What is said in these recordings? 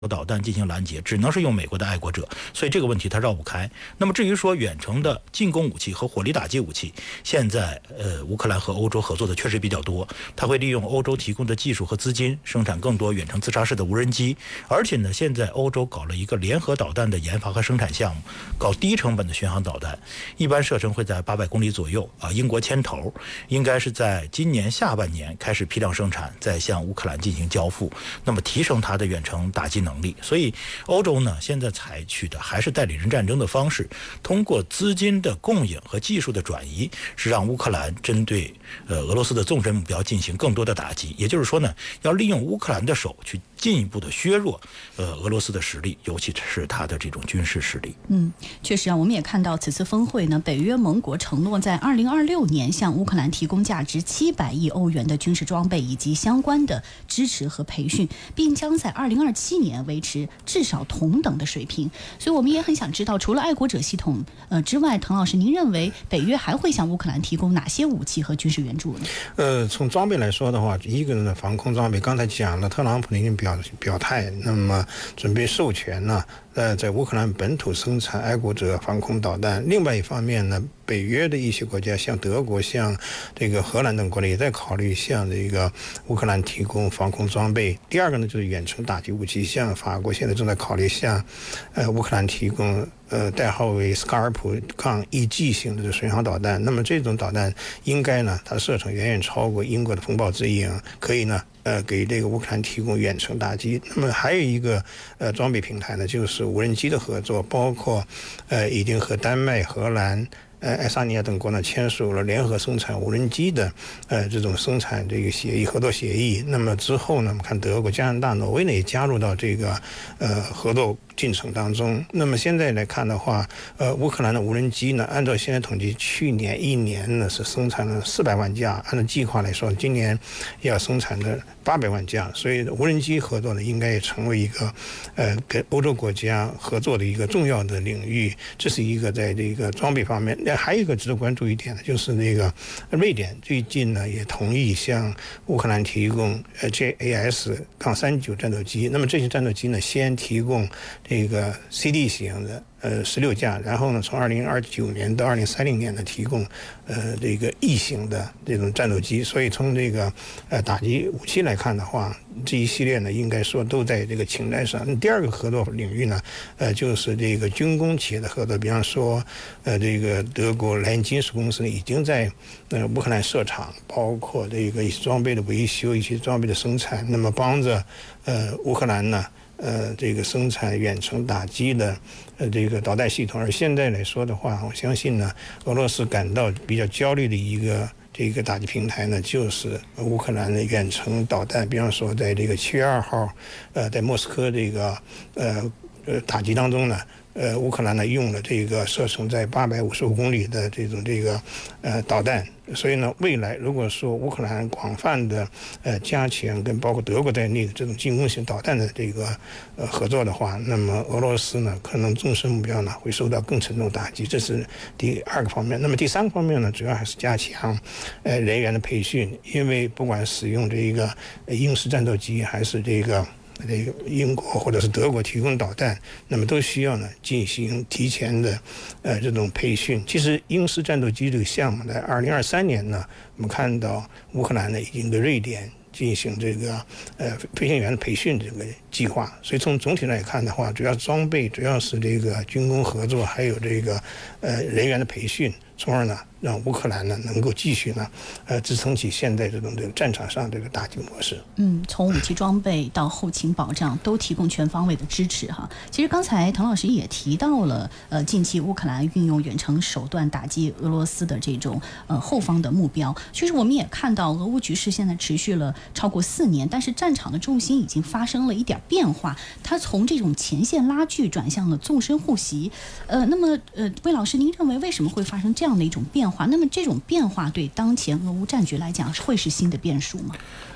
导弹进行拦截，只能是用美国的爱国者，所以这个问题它绕不开。那么至于说远程的进攻武器和火力打击武器，现在乌克兰和欧洲合作的确实比较多，它会利用欧洲提供的技术和资金，生产更多远程自杀式的无人机，而且呢，现在欧洲搞了一个联合导弹的研发和生产项目，搞低成本的巡航导弹，一般射程会在800公里左右啊。英国牵头，应该是在今年下半年开始批量生产，再向乌克兰进行交付，那么提升它的远程打击能力。所以欧洲呢，现在采取的还是代理人战争的方式，通过资金的供应和技术的转移，是让乌克兰针对俄罗斯的纵深目标进行更多的打击。也就是说呢，要利用乌克兰的手去进一步的削弱俄罗斯的实力，尤其是它的这种军事实力。 确实啊，我们也看到此次峰会呢，北约盟国承诺在2026年向乌克兰提供价值700亿欧元的军事装备以及相关的支持和培训，并将在2027年维持至少同等的水平。所以我们也很想知道，除了爱国者系统之外，滕老师，您认为北约还会向乌克兰提供哪些武器和军事援助呢？ 从装备来说的话，一个呢防空装备，刚才讲了，特朗普已经表态，那么准备授权呢，在乌克兰本土生产爱国者防空导弹。另外一方面呢，北约的一些国家，像德国、像这个荷兰等国家也在考虑向这个乌克兰提供防空装备。第二个呢，就是远程打击武器，像法国现在正在考虑向乌克兰提供代号为斯卡尔普抗1G 型的巡航导弹。那么这种导弹应该呢，它的射程远远超过英国的风暴之鹰，可以呢给这个乌克兰提供远程打击。那么还有一个装备平台呢，就是无人机的合作，包括已经和丹麦、荷兰、爱沙尼亚等国呢签署了联合生产无人机的这种生产这个合作协议。那么之后呢，我们看德国、加拿大、挪威呢也加入到这个合作进程当中。那么现在来看的话，乌克兰的无人机呢，按照现在统计，去年1年呢是生产了400万架，按照计划来说，今年要生产的800万架。所以无人机合作呢，应该也成为一个跟欧洲国家合作的一个重要的领域。这是一个在这个装备方面。还有一个值得关注一点呢，就是那个瑞典最近呢也同意向乌克兰提供JAS-39战斗机。那么这些战斗机呢，先提供这个 CD 型的16架，然后呢，从2029年到2030年呢，提供这个E型的这种战斗机。所以从这个打击武器来看的话，这一系列呢，应该说都在这个清单上。第二个合作领域呢，就是这个军工企业的合作，比方说这个德国莱茵金属公司呢，已经在乌克兰设厂，包括这个一些装备的维修、一些装备的生产，那么帮着乌克兰呢这个生产远程打击的这个导弹系统。而现在来说的话，我相信呢，俄罗斯感到比较焦虑的一个这个打击平台呢，就是乌克兰的远程导弹。比方说，在这个7月2号，在莫斯科这个打击当中呢，乌克兰呢用了这个射程在855公里的这个导弹。所以呢，未来如果说乌克兰广泛的加强跟包括德国在内的这种进攻型导弹的这个合作的话，那么俄罗斯呢可能纵深目标呢会受到更沉重打击。这是第二个方面。那么第三个方面呢，主要还是加强人员的培训，因为不管使用这个鹰式战斗机还是这个英国或者是德国提供导弹，那么都需要呢进行提前的这种培训。其实鹰式战斗机这个项目在2023年呢，我们看到乌克兰呢已经对瑞典进行这个飞行员的培训这个计划。所以从总体来看的话，主要装备，主要是这个军工合作，还有这个人员的培训，从而呢让乌克兰呢能够继续呢支撑起现在这个战场上这个打击模式。 从武器装备到后勤保障都提供全方位的支持哈。其实刚才滕老师也提到了近期乌克兰运用远程手段打击俄罗斯的这种后方的目标。其实我们也看到俄乌局势现在持续了超过4年，但是战场的重心已经发生了一点变化，它从这种前线拉锯转向了纵深护袭。那么魏老师，您认为为什么会发生这样的一种变化？那么这种变化对当前俄乌战局来讲会是新的变数吗？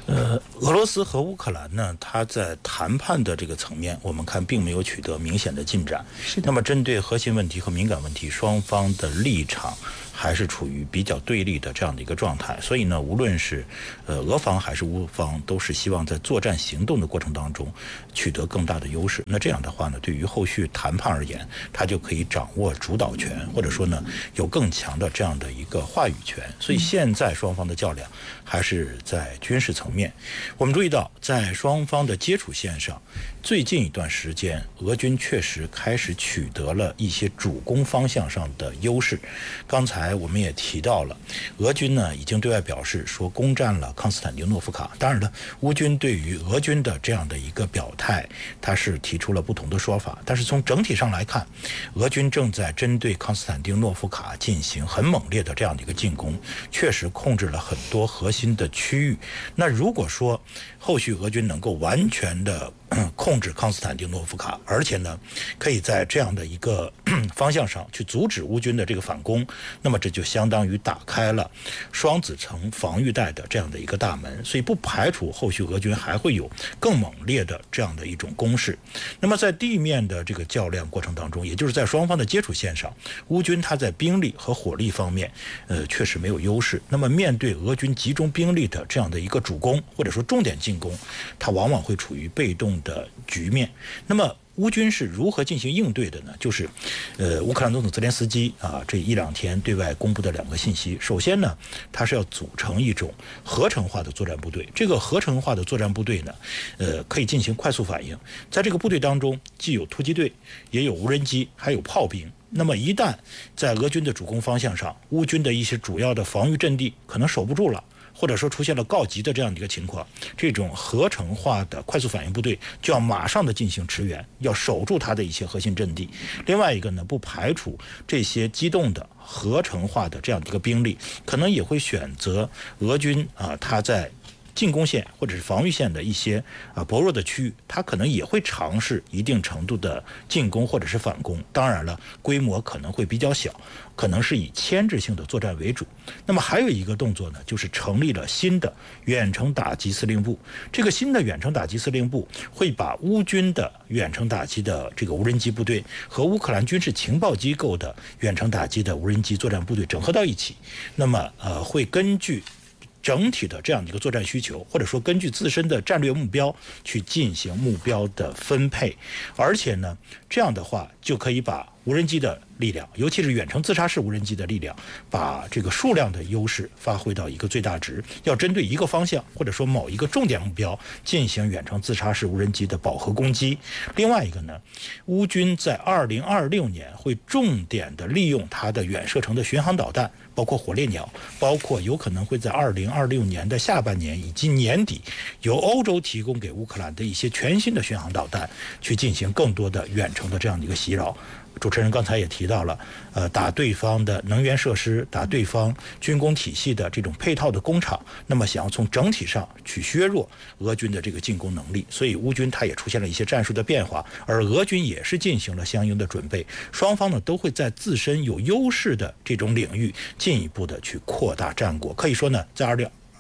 俄罗斯和乌克兰呢，它在谈判的这个层面，我们看并没有取得明显的进展。 是的。 那么针对核心问题和敏感问题，双方的立场还是处于比较对立的这样的一个状态。所以呢，无论是俄方还是乌方，都是希望在作战行动的过程当中取得更大的优势。那这样的话呢，对于后续谈判而言，它就可以掌握主导权，或者说呢，有更强的这样的一个话语权。所以现在双方的较量还是在军事层面。我们注意到，在双方的接触线上，最近一段时间，俄军确实开始取得了一些主攻方向上的优势。刚才我们也提到了，俄军呢已经对外表示说攻占了康斯坦丁诺夫卡。当然了，乌军对于俄军的这样的一个表态，它是提出了不同的说法。但是从整体上来看，俄军正在针对康斯坦丁诺夫卡进行很猛烈的这样的一个进攻，确实控制了很多核心的区域。那如果说后续俄军能够完全的控制康斯坦丁诺夫卡，而且呢可以在这样的一个方向上去阻止乌军的这个反攻，那么这就相当于打开了双子城防御带的这样的一个大门。所以不排除后续俄军还会有更猛烈的这样的一种攻势。那么在地面的这个较量过程当中，也就是在双方的接触线上，乌军它在兵力和火力方面确实没有优势。那么面对俄军集中兵力的这样的一个主攻或者说重点进攻，它往往会处于被动的局面。那么乌军是如何进行应对的呢？就是乌克兰总统泽连斯基这一两天对外公布的2个信息。首先呢，他是要组成一种合成化的作战部队。这个合成化的作战部队呢可以进行快速反应。在这个部队当中，既有突击队，也有无人机，还有炮兵。那么一旦在俄军的主攻方向上，乌军的一些主要的防御阵地可能守不住了，或者说出现了告急的这样的一个情况，这种合成化的快速反应部队就要马上的进行驰援，要守住它的一些核心阵地。另外一个呢，不排除这些机动的合成化的这样的一个兵力，可能也会选择俄军它在进攻线或者是防御线的一些薄弱的区域，它可能也会尝试一定程度的进攻或者是反攻。当然了，规模可能会比较小，可能是以牵制性的作战为主。那么还有一个动作呢，就是成立了新的远程打击司令部。这个新的远程打击司令部会把乌军的远程打击的这个无人机部队和乌克兰军事情报机构的远程打击的无人机作战部队整合到一起。那么会根据整体的这样的一个作战需求，或者说根据自身的战略目标去进行目标的分配。而且呢，这样的话就可以把无人机的力量，尤其是远程自杀式无人机的力量，把这个数量的优势发挥到一个最大值。要针对一个方向或者说某一个重点目标进行远程自杀式无人机的饱和攻击。另外一个呢，乌军在2026年会重点的利用它的远射程的巡航导弹，包括火烈鸟，包括有可能会在2026年的下半年以及年底由欧洲提供给乌克兰的一些全新的巡航导弹，去进行更多的远程的这样的一个袭扰。主持人刚才也提到了，打对方的能源设施，打对方军工体系的这种配套的工厂，那么想要从整体上去削弱俄军的这个进攻能力，所以乌军它也出现了一些战术的变化，而俄军也是进行了相应的准备。双方呢都会在自身有优势的这种领域进一步的去扩大战果。可以说呢，在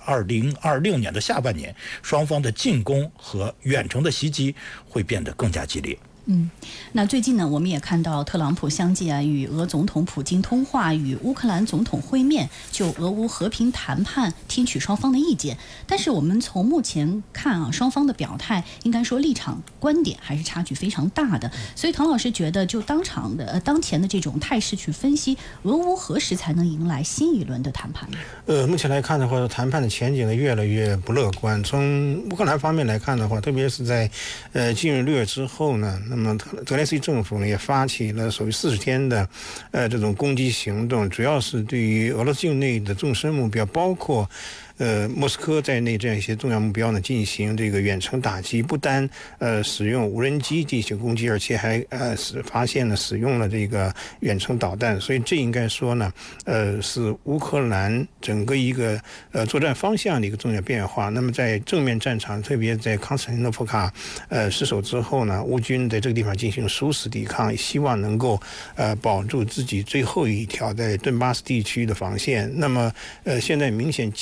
2026年的下半年，双方的进攻和远程的袭击会变得更加激烈。 那最近呢，我们也看到特朗普相继与俄总统普京通话，与乌克兰总统会面，就俄乌和平谈判听取双方的意见。但是我们从目前看双方的表态，应该说立场观点还是差距非常大的。所以唐老师觉得，就当前的这种态势去分析，俄乌何时才能迎来新一轮的谈判？ 目前来看的话，谈判的前景呢越来越不乐观。从乌克兰方面来看的话，特别是在进入6月之后呢，那么泽连斯基政府呢也发起了所谓40天的这种攻击行动，主要是对于俄罗斯境内的纵深目标，包括莫斯科在内这样一些重要目标呢进行这个远程打击，不单使用无人机进行攻击，而且还发现了使用了这个远程导弹。所以这应该说呢是乌克兰整个一个作战方向的一个重要变化。那么在正面战场，特别在康斯坦丁诺夫卡失守之后呢，乌军在这个地方进行殊死抵抗，希望能够保住自己最后一条在顿巴斯地区的防线。那么现在明显加大了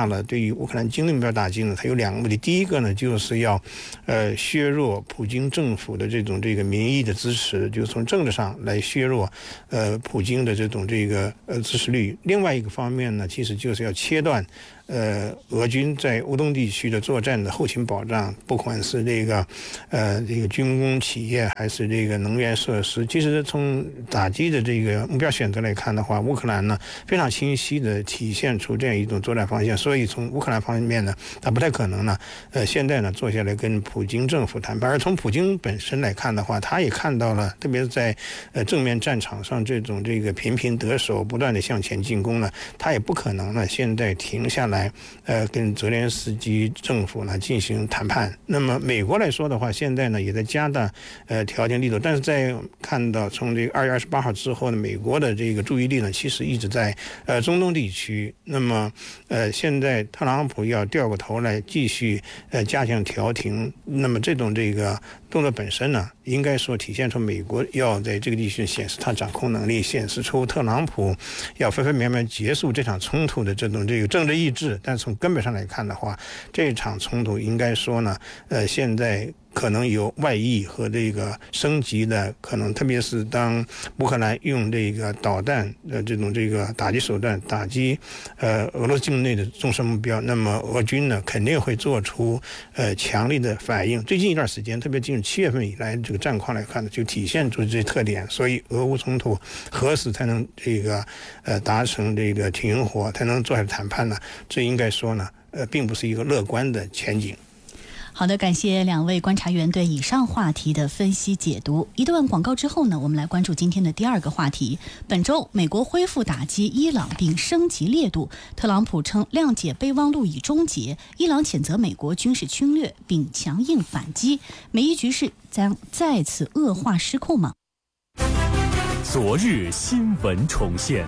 了对于乌克兰经济目标打击呢，它有2个目的。第一个呢，就是要削弱普京政府的这个民意的支持，就是从政治上来削弱普京的这种支持率。另外一个方面呢，其实就是要切断俄军在乌东地区的作战的后勤保障，不管是这个军工企业还是能源设施。其实从打击的目标选择来看的话，乌克兰呢非常清晰的体现出这样一种作战方向。所以从乌克兰方面呢，它不太可能呢现在呢坐下来跟普京政府谈判。而从普京本身来看的话，他也看到了，特别是在正面战场上这种频频得手，不断的向前进攻呢，他也不可能呢现在停下来跟泽连斯基政府呢进行谈判。那么美国来说的话，现在呢也在加大调停力度，但是在看到从2月28号之后呢，美国的注意力呢其实一直在中东地区。那么现在特朗普要掉过头来继续加强调停，那么这种动作本身呢，应该说体现出美国要在这个地区显示它掌控能力，显示出特朗普要分分秒秒结束这场冲突的这种政治意志。但从根本上来看的话，这场冲突应该说呢，现在可能有外溢和升级的可能，特别是当乌克兰用导弹的这种打击手段打击俄罗斯境内的重视目标，那么俄军呢肯定会做出强力的反应。最近一段时间，特别进入7月份以来，这个战况来看呢，就体现出这些特点。所以俄乌冲突何时才能达成停火，才能坐下来谈判呢？这应该说呢，并不是一个乐观的前景。 好的，感谢2位观察员对以上话题的分析解读。一段广告之后呢，我们来关注今天的第2个话题。本周，美国恢复打击伊朗并升级烈度，特朗普称谅解备忘录已终结，伊朗谴责美国军事侵略并强硬反击，美伊局势将再次恶化失控吗？ 昨日新闻重现。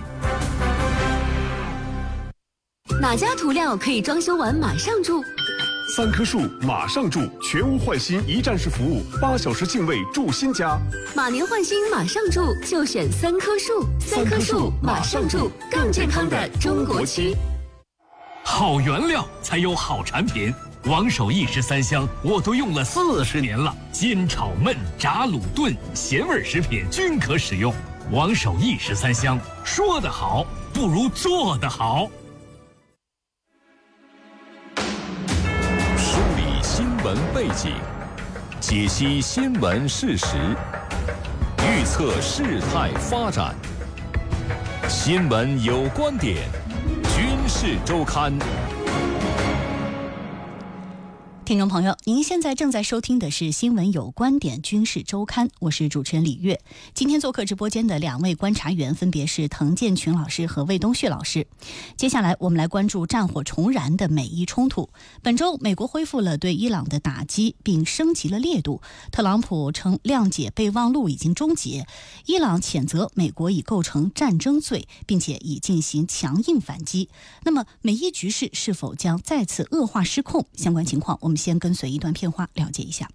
哪家涂料可以装修完马上住 ？3棵树马上住，全屋换新一站式服务，8小时净位住新家。 马年换新马上住，就选3棵树。3棵树马上住，更健康的中国区。 好原料才有好产品，王守义13香我都用了40年了，煎炒焖炸卤炖咸味食品均可使用。王守义13香，说得好不如做得好。 新闻背景，解析新闻事实，预测事态发展。新闻有观点，军事周刊。 听众朋友，您现在正在收听的是新闻有观点军事周刊，我是主持人李月。今天做客直播间的2位观察员分别是滕建群老师和魏东旭老师。接下来我们来关注战火重燃的美伊冲突。本周美国恢复了对伊朗的打击并升级了烈度，特朗普称谅解备忘录已经终结，伊朗谴责美国已构成战争罪，并且已进行强硬反击。那么美伊局势是否将再次恶化失控？相关情况我们先跟随一段片花了解一下。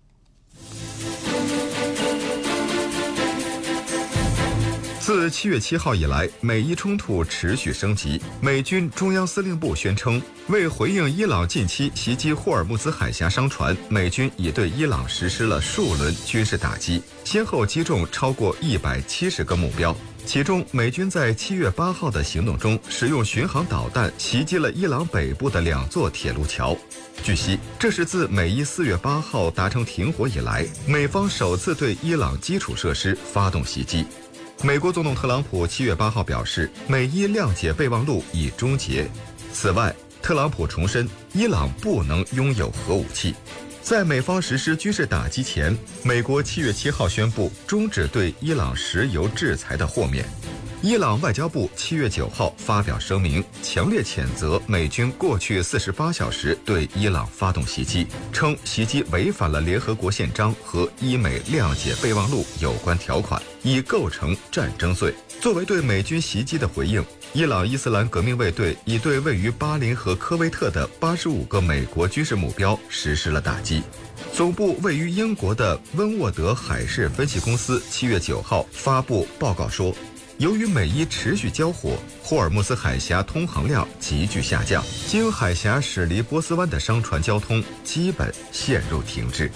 自7月7号以来，美伊冲突持续升级。美军中央司令部宣称，为回应伊朗近期袭击霍尔木兹海峡商船，美军已对伊朗实施了数轮军事打击，先后击中超过170个目标。其中，美军在7月8号的行动中，使用巡航导弹袭击了伊朗北部的2座铁路桥。据悉，这是自美伊4月8号达成停火以来，美方首次对伊朗基础设施发动袭击。美国总统特朗普7月8号表示，美伊谅解备忘录已终结。此外，特朗普重申，伊朗不能拥有核武器。在美方实施军事打击前，美国7月7号宣布终止对伊朗石油制裁的豁免。伊朗外交部7月9号发表声明，强烈谴责美军过去48小时对伊朗发动袭击，称袭击违反了联合国宪章和伊美谅解备忘录有关条款，已构成战争罪。作为对美军袭击的回应，伊朗伊斯兰革命卫队已对位于巴林和科威特的85个美国军事目标实施了打击。总部位于英国的温沃德海事分析公司7月9号发布报告说， 由于美伊持续交火，霍尔木兹海峡通航量急剧下降，经海峡驶离波斯湾的商船交通基本陷入停滞。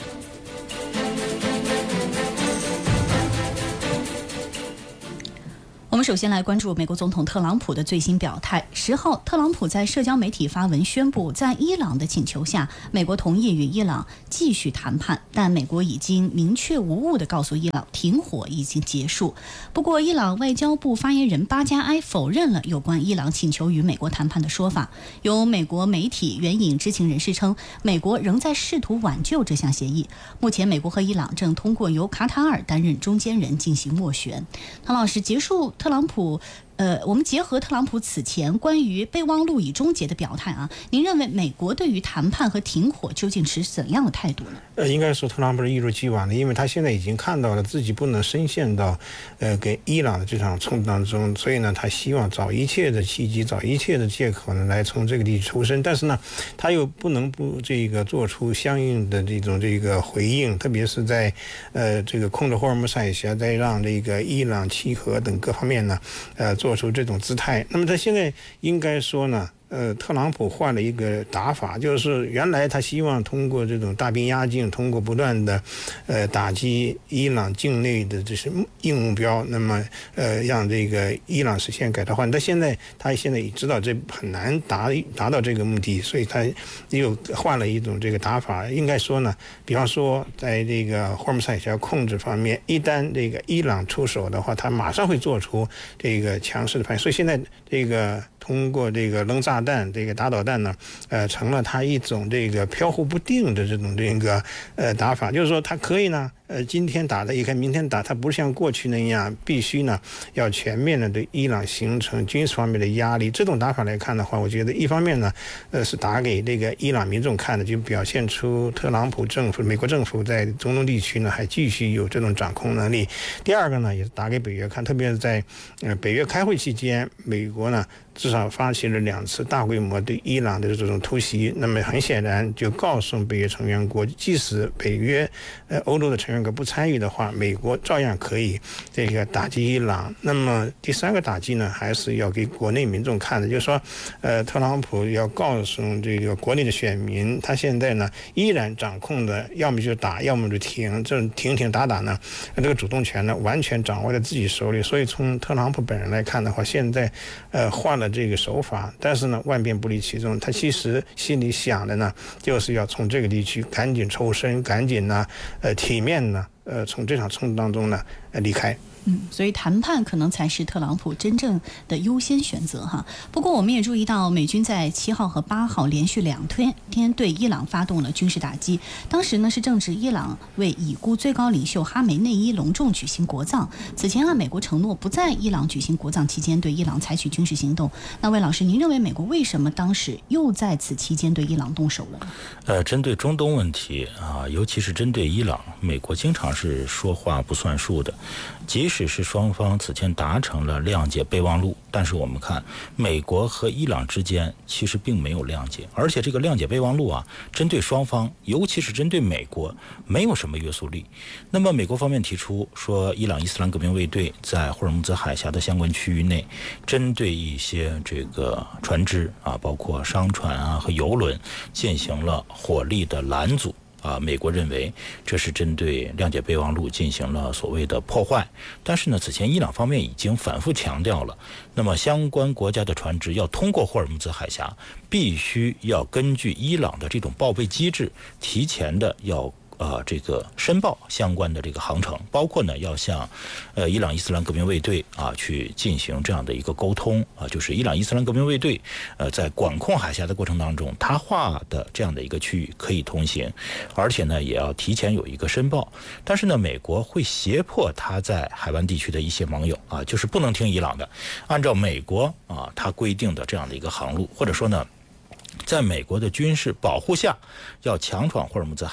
我们首先来关注美国总统特朗普的最新表态。10号，特朗普在社交媒体发文宣布，在伊朗的请求下，美国同意与伊朗继续谈判，但美国已经明确无误地告诉伊朗，停火已经结束。不过，伊朗外交部发言人巴加埃否认了有关伊朗请求与美国谈判的说法。有美国媒体援引知情人士称，美国仍在试图挽救这项协议。目前，美国和伊朗正通过由卡塔尔担任中间人进行斡旋。唐老师，结束特朗普，我们结合特朗普此前关于备忘录已终结的表态啊，您认为美国对于谈判和停火究竟持怎样的态度呢？ 应该说特朗普是一如既往的，因为他现在已经看到了自己不能深陷到跟伊朗的这场冲突当中，所以呢，他希望找一切的契机，找一切的借口呢，来从这个地区抽身。但是呢，他又不能不做出相应的这个回应，特别是在这个控制霍尔木兹海峡，再让这个伊朗契合等各方面呢，做出这种姿态。那么他现在应该说呢，特朗普换了一个打法，就是原来他希望通过这种大兵压境，通过不断的打击伊朗境内的这些硬目标，那么让这个伊朗实现改朝换代。他现在也知道这很难达到这个目的，所以他又换了一种这个打法。应该说呢，比方说在这个霍尔木兹海峡控制方面，一旦这个伊朗出手的话，他马上会做出这个强势的反应。所以现在这个通过这个扔炸弹、这个打导弹呢，成了他一种这个飘忽不定的这种打法，就是说他可以呢，今天打的一看，明天打，他不是像过去那样必须呢要全面的对伊朗形成军事方面的压力。这种打法来看的话，我觉得一方面呢，是打给这个伊朗民众看的，就表现出特朗普政府、美国政府在中东地区呢还继续有这种掌控能力。第二个呢，也是打给北约看，特别是在北约开会期间，美国呢至少发起了2次大规模对伊朗的这种突袭。那么很显然就告诉北约成员国，即使北约欧洲的成员国不参与的话，美国照样可以这个打击伊朗。那么第三个打击呢，还是要给国内民众看的，就是说特朗普要告诉这个国内的选民，他现在呢依然掌控的要么就打，要么就停，这种停打呢，这个主动权呢完全掌握在自己手里。所以从特朗普本人来看的话，现在换了这个手法，但是呢万变不离其宗，他其实心里想的呢就是要从这个地区赶紧抽身，赶紧呢体面呢从这场冲突当中呢离开。 所以谈判可能才是特朗普真正的优先选择哈。不过我们也注意到，美军在7号和8号连续2天对伊朗发动了军事打击。当时呢是正值伊朗为已故最高领袖哈梅内伊隆重举行国葬。此前美国承诺不在伊朗举行国葬期间对伊朗采取军事行动。那魏老师，您认为美国为什么当时又在此期间对伊朗动手了？ 针对中东问题啊，尤其是针对伊朗，美国经常是说话不算数的。即使是双方此前达成了谅解备忘录，但是我们看美国和伊朗之间其实并没有谅解，而且这个谅解备忘录啊，针对双方，尤其是针对美国，没有什么约束力。那么美国方面提出说，伊朗伊斯兰革命卫队在霍尔木兹海峡的相关区域内，针对一些这个船只啊，包括商船啊和油轮，进行了火力的拦阻。美国认为这是针对谅解备忘录进行了所谓的破坏，但是呢，此前伊朗方面已经反复强调了，那么相关国家的船只要通过霍尔木兹海峡，必须要根据伊朗的这种报备机制，提前的要这个申报相关的这个航程，包括呢要向伊朗伊斯兰革命卫队去进行这样的一个沟通就是伊朗伊斯兰革命卫队在管控海峡的过程当中，他划的这样的一个区域可以通行，而且呢也要提前有一个申报。但是呢，美国会胁迫他在海湾地区的一些盟友就是不能听伊朗的，按照美国他规定的这样的一个航路，或者说呢，在美国的军事保护下，要强闯霍尔木兹海峡，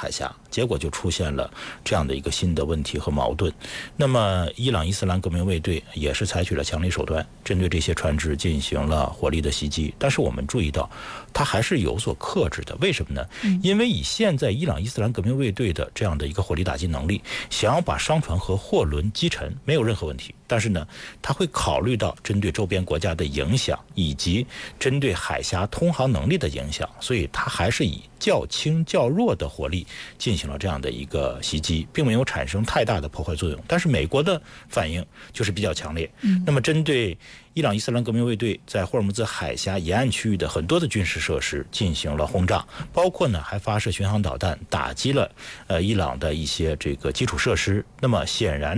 结果就出现了这样的一个新的问题和矛盾。那么伊朗伊斯兰革命卫队也是采取了强力手段，针对这些船只进行了火力的袭击，但是我们注意到它还是有所克制的。为什么呢？因为以现在伊朗伊斯兰革命卫队的这样的一个火力打击能力，想要把商船和货轮击沉没有任何问题，但是呢，它会考虑到针对周边国家的影响以及针对海峡通航能力的影响，所以它还是以较轻较弱的火力进行了这样的一个袭击，并没有产生太大的破坏作用。但是美国的反应就是比较强烈。那么针对伊朗伊斯兰革命卫队在霍尔木兹海峡沿岸区域的很多的军事设施进行了轰炸，包括呢还发射巡航导弹打击了伊朗的一些这个基础设施。那么显然